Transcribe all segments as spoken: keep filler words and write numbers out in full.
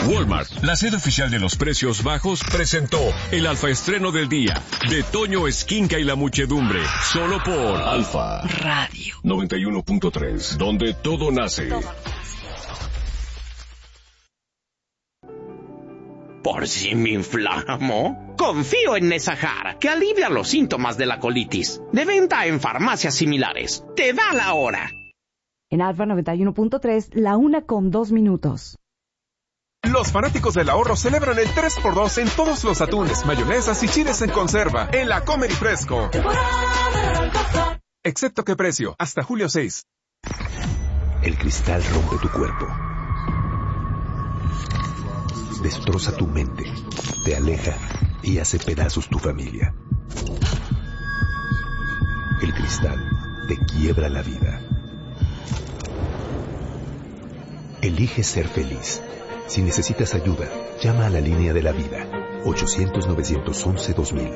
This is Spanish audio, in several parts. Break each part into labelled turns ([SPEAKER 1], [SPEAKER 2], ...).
[SPEAKER 1] Walmart, la sede oficial de los precios bajos, presentó el Alfa estreno del día de Toño Esquinca y la muchedumbre, solo por Alfa Radio noventa y uno punto tres, donde todo nace.
[SPEAKER 2] ¿Por si me inflamo? Confío en Nesajar, que alivia los síntomas de la colitis. De venta en farmacias similares. Te da la hora.
[SPEAKER 3] En Alfa noventa y uno punto tres, la una con dos minutos.
[SPEAKER 4] Los fanáticos del ahorro celebran el tres por dos en todos los atunes, mayonesas y chiles en conserva en la Comer y Fresco. Excepto que precio, hasta julio seis.
[SPEAKER 5] El cristal rompe tu cuerpo. Destroza tu mente, te aleja y hace pedazos tu familia. El cristal te quiebra la vida. Elige ser feliz. Si necesitas ayuda, llama a la línea de la vida, ochocientos, novecientos once, dos mil.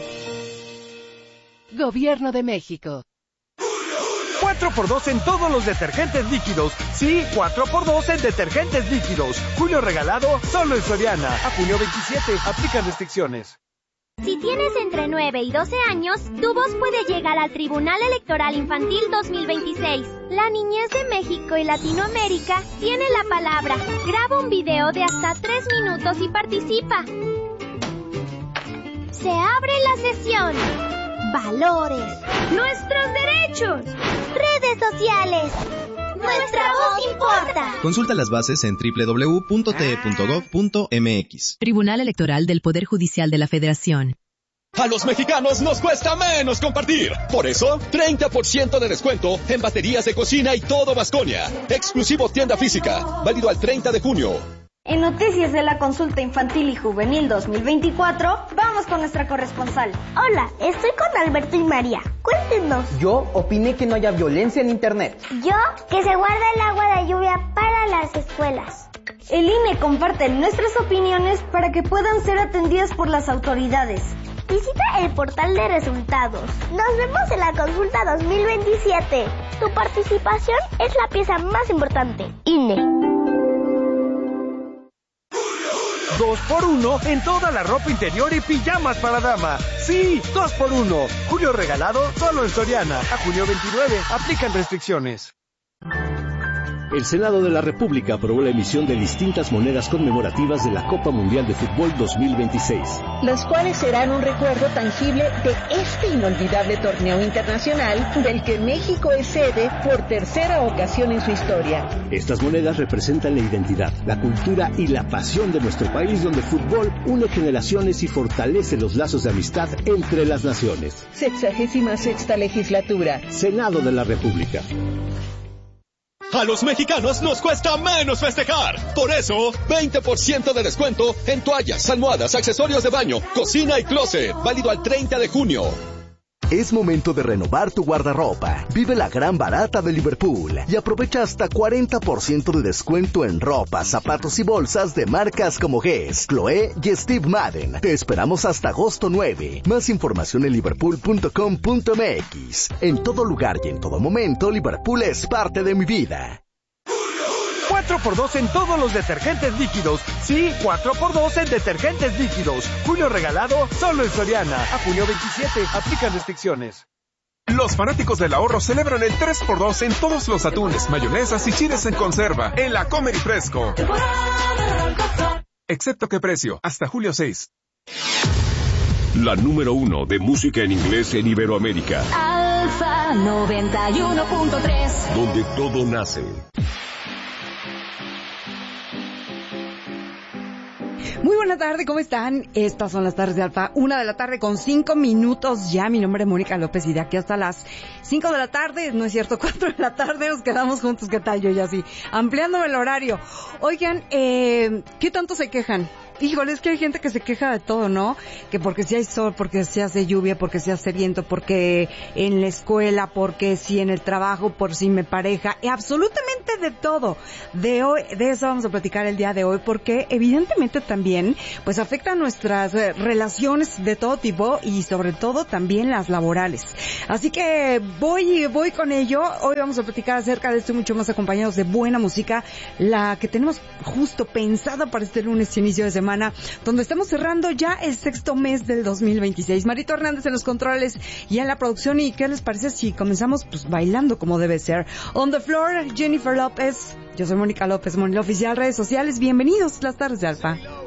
[SPEAKER 6] Gobierno de México.
[SPEAKER 7] cuatro por dos en todos los detergentes líquidos. Sí, cuatro por dos en detergentes líquidos. Julio regalado solo en Soriana. A junio veintisiete, aplican restricciones.
[SPEAKER 8] Si tienes entre nueve y doce años, tu voz puede llegar al Tribunal Electoral Infantil dos mil veintiséis. La niñez de México y Latinoamérica tiene la palabra. Graba un video de hasta tres minutos y participa. Se abre la sesión. Valores. Nuestros derechos. Redes sociales. Nuestra voz importa.
[SPEAKER 9] Consulta las bases en doble u doble u doble u punto t e punto gov punto m x.
[SPEAKER 10] Tribunal Electoral del Poder Judicial de la Federación.
[SPEAKER 11] A los mexicanos nos cuesta menos compartir. Por eso, treinta por ciento de descuento en baterías de cocina y todo Baskonia. Exclusivo tienda física. Válido al treinta de junio.
[SPEAKER 12] En Noticias de la Consulta Infantil y Juvenil dos mil veinticuatro, vamos con nuestra corresponsal.
[SPEAKER 13] Hola, estoy con Alberto y María. Cuéntenos.
[SPEAKER 14] Yo opiné que no haya violencia en Internet.
[SPEAKER 13] Yo, que se guarda el agua de lluvia para las escuelas.
[SPEAKER 12] El I N E comparte nuestras opiniones para que puedan ser atendidas por las autoridades.
[SPEAKER 13] Visita el portal de resultados. Nos vemos en la Consulta dos mil veintisiete. Tu participación es la pieza más importante. I N E.
[SPEAKER 7] Dos por uno en toda la ropa interior y pijamas para dama. Sí, dos por uno. Julio regalado solo en Soriana. A junio veintinueve, aplican restricciones.
[SPEAKER 15] El Senado de la República aprobó la emisión de distintas monedas conmemorativas de la Copa Mundial de Fútbol dos mil veintiséis.
[SPEAKER 16] Las cuales serán un recuerdo tangible de este inolvidable torneo internacional del que México es sede por tercera ocasión en su historia.
[SPEAKER 15] Estas monedas representan la identidad, la cultura y la pasión de nuestro país, donde el fútbol une generaciones y fortalece los lazos de amistad entre las naciones.
[SPEAKER 16] Sexagésima sexta legislatura.
[SPEAKER 15] Senado de la República.
[SPEAKER 11] A los mexicanos nos cuesta menos festejar. Por eso, veinte por ciento de descuento en toallas, almohadas, accesorios de baño, cocina y closet. Válido al treinta de junio.
[SPEAKER 5] Es momento de renovar tu guardarropa. Vive la gran barata de Liverpool y aprovecha hasta cuarenta por ciento de descuento en ropa, zapatos y bolsas de marcas como Guess, Chloé y Steve Madden. Te esperamos hasta agosto nueve. Más información en liverpool punto com punto m x. En todo lugar y en todo momento, Liverpool es parte de mi vida.
[SPEAKER 7] cuatro por dos en todos los detergentes líquidos. Sí, cuatro por dos en detergentes líquidos. Julio regalado solo en Soriana. A junio veintisiete, aplican restricciones. Los fanáticos del ahorro celebran el tres por dos en todos los atunes, mayonesas y chiles en conserva en la Comer y Fresco. Excepto que precio, hasta julio seis.
[SPEAKER 1] La número uno de música en inglés en Iberoamérica.
[SPEAKER 10] Alfa noventa y uno punto tres.
[SPEAKER 1] Donde todo nace.
[SPEAKER 3] Muy buena tarde, ¿cómo están? Estas son las tardes de Alfa, una de la tarde con cinco minutos ya. Mi nombre es Mónica López y de aquí hasta las cinco de la tarde, no es cierto, cuatro de la tarde nos quedamos juntos. ¿Qué tal? Yo ya así, ampliándome el horario. Oigan, eh, ¿qué tanto se quejan híjole, es que hay gente que se queja de todo, ¿no? Que porque si hay sol, porque si hace lluvia, porque si hace viento, porque en la escuela, porque si en el trabajo, por si me pareja, y absolutamente de todo. De hoy, de eso vamos a platicar el día de hoy, porque evidentemente también, pues afecta nuestras eh, relaciones de todo tipo y sobre todo también las laborales. Así que voy, voy con ello. Hoy vamos a platicar acerca de esto y mucho más, acompañados de buena música, la que tenemos justo pensada para este lunes y inicio de semana, donde estamos cerrando ya el sexto mes del dos mil veintiséis. Marito Hernández en los controles y en la producción. ¿Y qué les parece si comenzamos pues bailando como debe ser? On the floor, Jennifer López. Yo soy Mónica López, Mónica Oficial, redes sociales. Bienvenidos, las tardes de Alfa.